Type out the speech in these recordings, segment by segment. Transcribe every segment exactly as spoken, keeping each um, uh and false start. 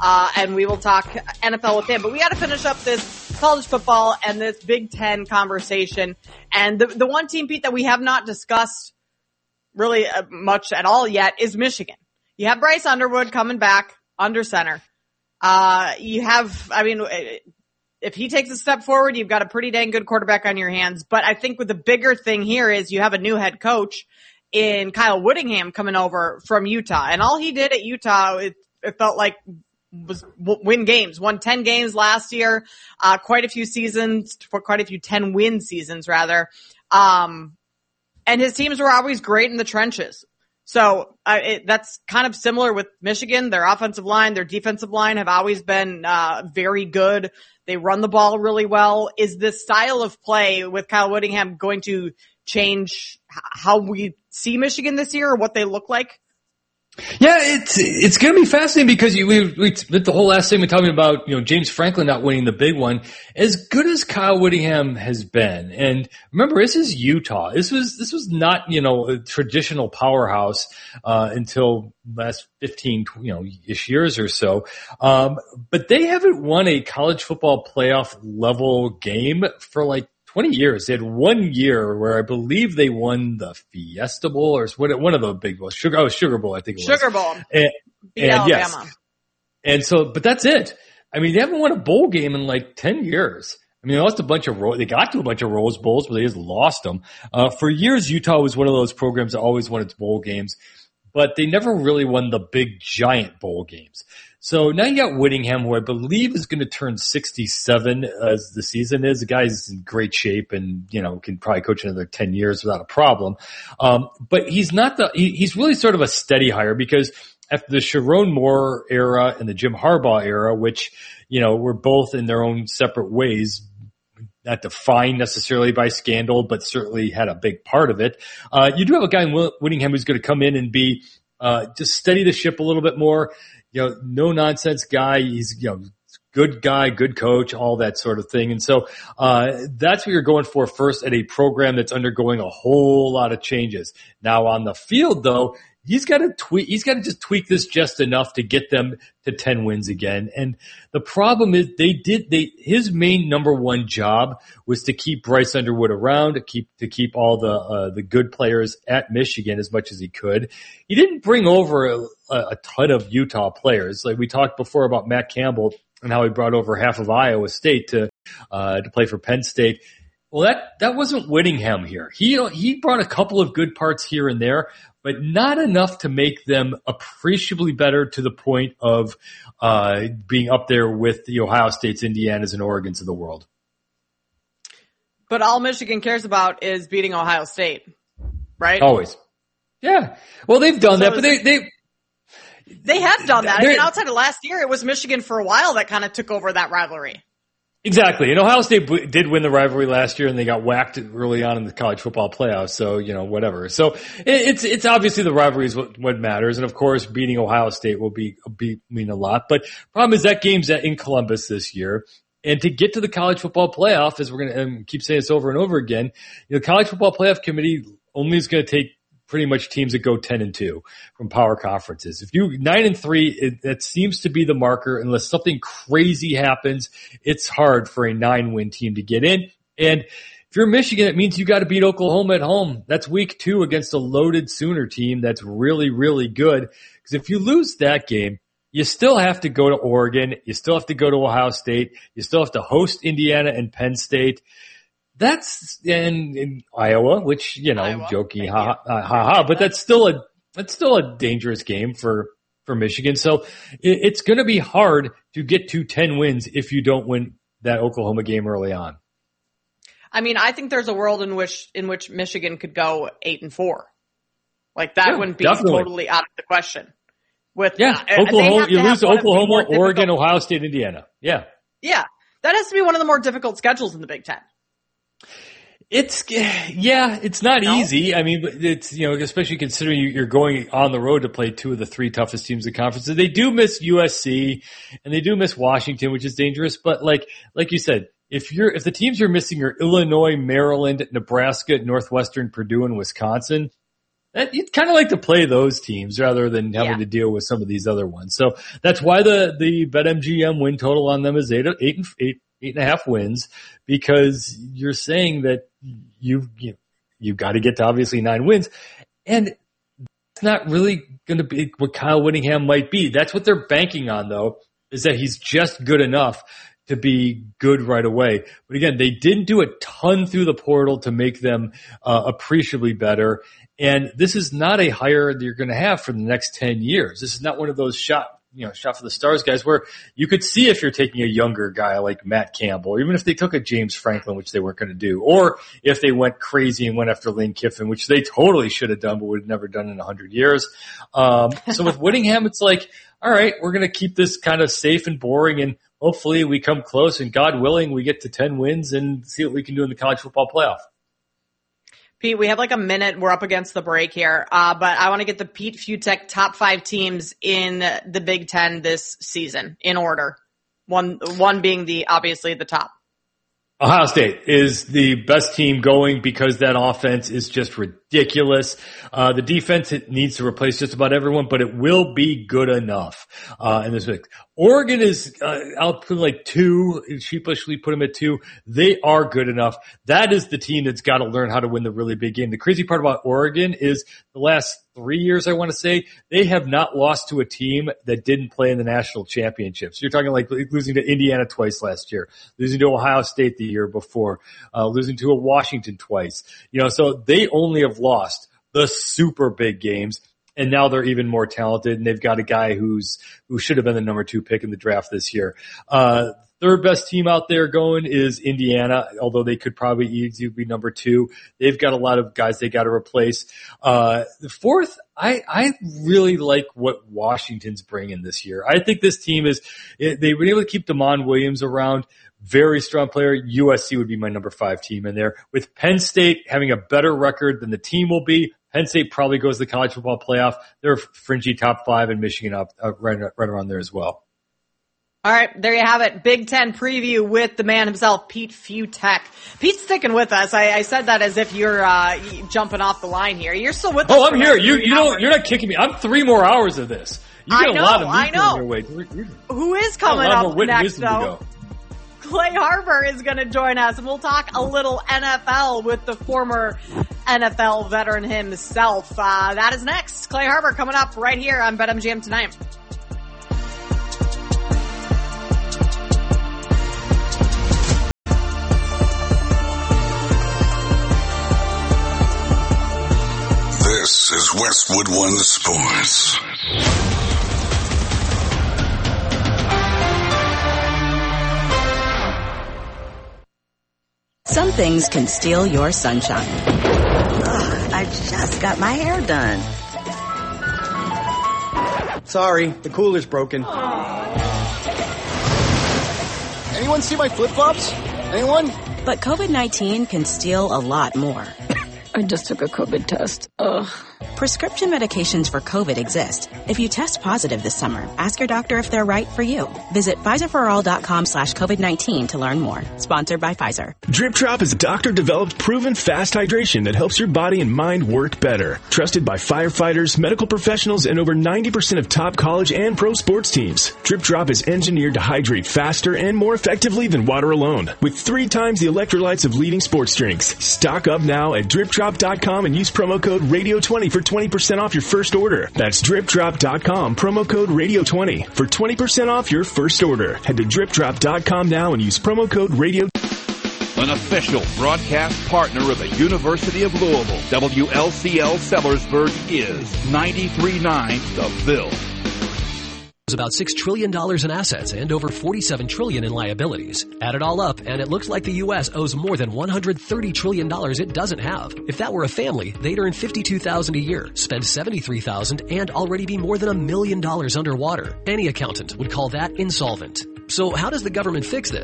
uh, and we will talk N F L with him. But we got to finish up this college football and this Big Ten conversation. And the, the one team, Pete, that we have not discussed really uh, much at all yet is Michigan. You have Bryce Underwood coming back under center. Uh, you have, I mean, if he takes a step forward, you've got a pretty dang good quarterback on your hands. But I think with the bigger thing here is you have a new head coach in Kyle Whittingham coming over from Utah. And all he did at Utah, it, it felt like was win games, won ten games last year, uh, quite a few seasons, for quite a few ten win seasons rather. Um, and his teams were always great in the trenches. So, uh, it, that's kind of similar with Michigan. Their offensive line, their defensive line have always been, uh, very good. They run the ball really well. Is this style of play with Kyle Whittingham going to change how we see Michigan this year or what they look like? Yeah, it's it's going to be fascinating because you, we, we spent the whole last segment talking about, you know, James Franklin not winning the big one. As good as Kyle Whittingham has been, and remember, this is Utah. This was this was not, you know, a traditional powerhouse uh until last fifteen, you know, ish years or so. Um, but they haven't won a college football playoff level game for like twenty years. They had one year where I believe they won the Fiesta Bowl or one of the big bowls. Sugar, oh, Sugar Bowl, I think it was. Sugar Bowl. And, Beat and Alabama. Yes. And so, but that's it. I mean, they haven't won a bowl game in like ten years. I mean, they lost a bunch of, they got to a bunch of Rose Bowls, but they just lost them. Uh, for years, Utah was one of those programs that always won its bowl games, but they never really won the big giant bowl games. So now you got Whittingham, who I believe is going to turn sixty-seven as the season is. The guy's in great shape and, you know, can probably coach another ten years without a problem. Um, but he's not the, he, he's really sort of a steady hire because after the Sharon Moore era and the Jim Harbaugh era, which, you know, were both in their own separate ways, not defined necessarily by scandal, but certainly had a big part of it. Uh, you do have a guy in Whittingham who's going to come in and be, uh, just steady the ship a little bit more. You know, no nonsense guy. He's, you know, good guy, good coach, all that sort of thing. And so, uh, that's what you're going for first at a program that's undergoing a whole lot of changes. Now on the field though, he's got to tweak, he's got to just tweak this just enough to get them to ten wins again. And the problem is they did, they, his main number one job was to keep Bryce Underwood around, to keep, to keep all the, uh, the good players at Michigan as much as he could. He didn't bring over a, a ton of Utah players. Like we talked before about Matt Campbell and how he brought over half of Iowa State to, uh, to play for Penn State. Well, that, that wasn't Whittingham here. He, he brought a couple of good parts here and there, but not enough to make them appreciably better to the point of, uh, being up there with the Ohio States, Indianas, and Oregons of the world. But all Michigan cares about is beating Ohio State, right? Always. Yeah. Well, they've done so that, but they, they, they have done that. I mean, outside of last year, it was Michigan for a while that kind of took over that rivalry. Exactly. And Ohio State b- did win the rivalry last year and they got whacked early on in the college football playoffs. So, you know, whatever. So it, it's, it's obviously the rivalry is what, what matters. And of course, beating Ohio State will be, be, mean a lot. But problem is that game's in Columbus this year. And to get to the college football playoff, as we're going to keep saying this over and over again, you know, the college football playoff committee only is going to take pretty much teams that go ten and two from power conferences. If you nine and three, it, that seems to be the marker. Unless something crazy happens, it's hard for a nine win team to get in. And if you're Michigan, it means you got to beat Oklahoma at home. That's week two against a loaded Sooner team that's really, really good. Because if you lose that game, you still have to go to Oregon. You still have to go to Ohio State. You still have to host Indiana and Penn State. That's in, in Iowa, which, you know, Iowa. jokey, ha ha, ha ha, but that's still a, that's still a dangerous game for, for Michigan. So it, it's going to be hard to get to ten wins if you don't win that Oklahoma game early on. I mean, I think there's a world in which, in which Michigan could go eight and four. Like that yeah, wouldn't be definitely. totally out of the question. With, yeah, uh, Oklahoma, you to lose to Oklahoma, Oregon, difficult... Ohio State, Indiana. Yeah. Yeah. That has to be one of the more difficult schedules in the Big Ten. It's, yeah, it's not no. easy. I mean, it's, you know, especially considering you're going on the road to play two of the three toughest teams in the conference. They do miss U S C and they do miss Washington, which is dangerous. But like, like you said, if you're, if the teams you're missing are Illinois, Maryland, Nebraska, Northwestern, Purdue, and Wisconsin, that, you'd kind of like to play those teams rather than having yeah. to deal with some of these other ones. So that's why the, the BetMGM win total on them is eight, eight and eight, eight and a half wins, because you're saying that you've, you, you've got to get to obviously nine wins. And it's not really going to be what Kyle Whittingham might be. That's what they're banking on, though, is that he's just good enough to be good right away. But again, they didn't do a ton through the portal to make them uh, appreciably better. And this is not a hire that you're going to have for the next ten years. This is not one of those shot, you know, shot for the stars guys where you could see if you're taking a younger guy like Matt Campbell, or even if they took a James Franklin, which they weren't going to do, or if they went crazy and went after Lane Kiffin, which they totally should have done, but would have never done in a hundred years. Um, so with Whittingham, it's like, all right, we're going to keep this kind of safe and boring, and hopefully we come close, and God willing, we get to ten wins and see what we can do in the college football playoff. Pete, we have like a minute. We're up against the break here. Uh, but I want to get the Pete Fiutak top five teams in the Big Ten this season in order. One, one being the, obviously the top. Ohio State is the best team going because that offense is just ridiculous. Uh, the defense, it needs to replace just about everyone, but it will be good enough, uh, in this week. Oregon is, uh, I'll put like two, sheepishly put them at two. They are good enough. That is the team that's got to learn how to win the really big game. The crazy part about Oregon is the last three years, I want to say, they have not lost to a team that didn't play in the national championships. You're talking like losing to Indiana twice last year, losing to Ohio State the year before, uh, losing to a Washington twice. You know, so they only have lost the super big games. And now they're even more talented, and they've got a guy who's who should have been the number two pick in the draft this year. Uh, third best team out there going is Indiana, although they could probably easily be number two. They've got a lot of guys they got to replace. Uh, the fourth, I, I really like what Washington's bringing this year. I think this team is, they've been able to keep Damon Williams around. Very strong player. U S C would be my number five team in there. With Penn State having a better record than the team will be, Penn State probably goes to the college football playoff. They're fringy top five, and Michigan up uh, right, right around there as well. All right, there you have it. Big Ten preview with the man himself, Pete Fiutak. Pete's sticking with us. I, I said that as if you're uh, jumping off the line here. You're still with us. Oh, I'm here. You you know you're not kicking me. I'm three more hours of this. You get I know, a lot of I know. Your way. Who is coming up next, though? Clay Harbor is going to join us, and we'll talk a little N F L with the former N F L veteran himself. Uh, that is next. Clay Harbor coming up right here on BetMGM Tonight. This is Westwood One Sports. Some things can steal your sunshine. Ugh, I just got my hair done. Sorry, the cooler's broken. Anyone see my flip-flops? Anyone? But COVID nineteen can steal a lot more. I just took a COVID test. Ugh. Prescription medications for COVID exist. If you test positive this summer, ask your doctor if they're right for you. Visit Pfizerforall.com slash COVID-19 to learn more. Sponsored by Pfizer. Drip Drop is a doctor-developed, proven fast hydration that helps your body and mind work better. Trusted by firefighters, medical professionals, and over ninety percent of top college and pro sports teams. Drip Drop is engineered to hydrate faster and more effectively than water alone. With three times the electrolytes of leading sports drinks. Stock up now at drip drop dot com and use promo code radio twenty for twenty percent off your first order. That's drip drop dot com, promo code radio twenty for twenty percent off your first order. Head to drip drop dot com now and use promo code radio. An official broadcast partner of the University of Louisville, W L C L Sellersburg is ninety-three point nine The Ville. About six trillion dollars in assets and over forty-seven trillion dollars in liabilities. Add it all up, and it looks like the U S owes more than one hundred thirty trillion dollars it doesn't have. If that were a family, they'd earn fifty-two thousand dollars a year, spend seventy-three thousand dollars, and already be more than a million dollars underwater. Any accountant would call that insolvent. So how does the government fix this?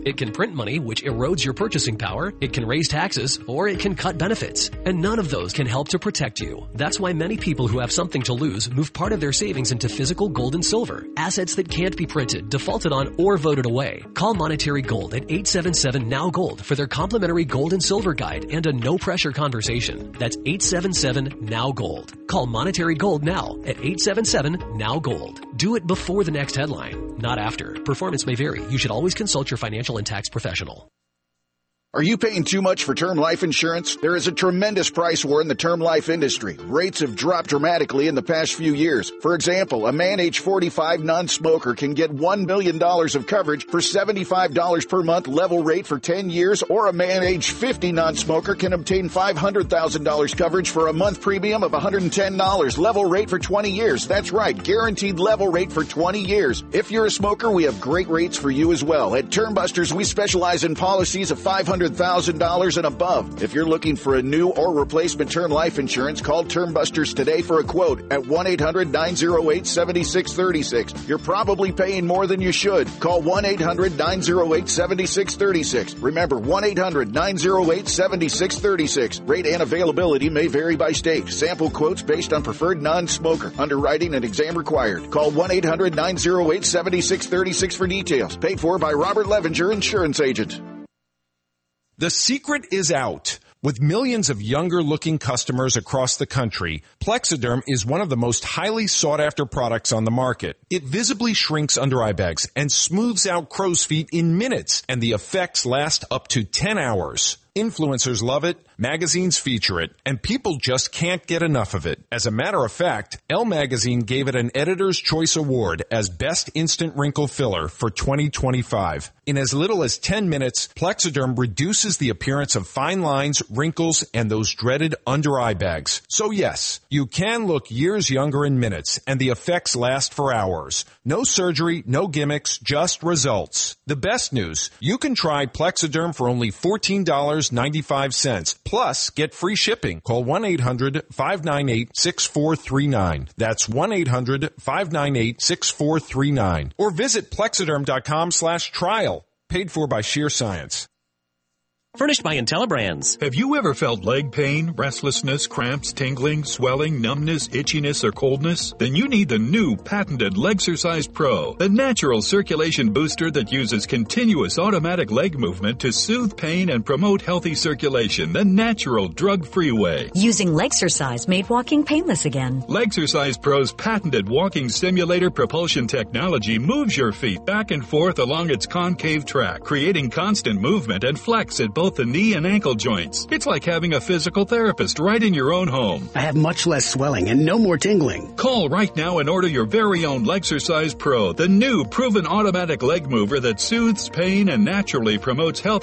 It can print money, which erodes your purchasing power. It can raise taxes, or it can cut benefits. And none of those can help to protect you. That's why many people who have something to lose move part of their savings into physical gold and silver, assets that can't be printed, defaulted on, or voted away. Call Monetary Gold at eight seven seven, N O W, GOLD for their complimentary gold and silver guide and a no-pressure conversation. That's eight seven seven, N O W, GOLD. Call Monetary Gold now at eight seven seven, N O W, GOLD. Do it before the next headline, not after. Performance may vary. You should always consult your financial and tax professional. Are you paying too much for term life insurance? There is a tremendous price war in the term life industry. Rates have dropped dramatically in the past few years. For example, a man age forty-five non-smoker can get one million dollars of coverage for seventy-five dollars per month level rate for ten years, or a man age fifty non-smoker can obtain five hundred thousand dollars coverage for a month premium of one hundred ten dollars level rate for twenty years. That's right, guaranteed level rate for twenty years. If you're a smoker, we have great rates for you as well. At Term Busters, we specialize in policies of five hundred thousand dollars and above. If you're looking for a new or replacement term life insurance, call Term Busters today for a quote at one eight hundred, nine oh eight, seven six three six. You're probably paying more than you should. Call one eight hundred, nine oh eight, seven six three six. Remember, one eight hundred, nine oh eight, seven six three six. Rate and availability may vary by state. Sample quotes based on preferred non-smoker. Underwriting and exam required. Call one eight hundred, nine oh eight, seven six three six for details. Paid for by Robert Levenger, insurance agent. The secret is out. With millions of younger-looking customers across the country, Plexiderm is one of the most highly sought-after products on the market. It visibly shrinks under-eye bags and smooths out crow's feet in minutes, and the effects last up to ten hours. Influencers love it, magazines feature it, and people just can't get enough of it. As a matter of fact, Elle Magazine gave it an Editor's Choice Award as Best Instant Wrinkle Filler for twenty twenty-five. In as little as ten minutes, Plexiderm reduces the appearance of fine lines, wrinkles, and those dreaded under-eye bags. So yes, you can look years younger in minutes, and the effects last for hours. No surgery, no gimmicks, just results. The best news, you can try Plexiderm for only fourteen dollars and ninety-five cents. Plus, get free shipping. Call one eight hundred, five nine eight, six four three nine. That's one eight hundred, five nine eight, six four three nine. Or visit Plexiderm.com slash trial. Paid for by Sheer Science. Furnished by IntelliBrands. Have you ever felt leg pain, restlessness, cramps, tingling, swelling, numbness, itchiness, or coldness? Then you need the new patented Legsercise Pro, the natural circulation booster that uses continuous automatic leg movement to soothe pain and promote healthy circulation the natural drug-free way. Using Legsercise made walking painless again. Legsercise Pro's patented walking simulator propulsion technology moves your feet back and forth along its concave track, creating constant movement and flex at both the knee and ankle joints. It's like having a physical therapist right in your own home. I have much less swelling and no more tingling. Call right now and order your very own Legsercise Pro, the new proven automatic leg mover that soothes pain and naturally promotes health